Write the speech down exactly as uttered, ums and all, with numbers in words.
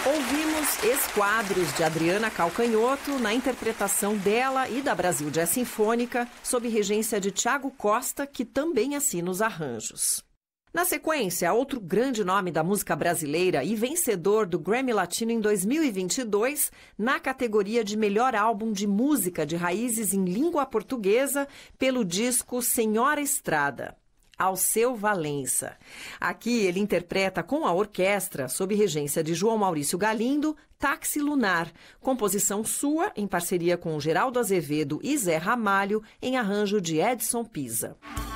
Ouvimos Esquadros, de Adriana Calcanhoto, na interpretação dela e da Brasil Jazz Sinfônica, sob regência de Thiago Costa, que também assina os arranjos. Na sequência, outro grande nome da música brasileira e vencedor do Grammy Latino em dois mil e vinte e dois, na categoria de melhor álbum de música de raízes em língua portuguesa, pelo disco Senhora Estrada. Alceu Valença. Aqui ele interpreta com a orquestra, sob regência de João Maurício Galindo, Táxi Lunar, composição sua em parceria com Geraldo Azevedo e Zé Ramalho, em arranjo de Edson Pisa.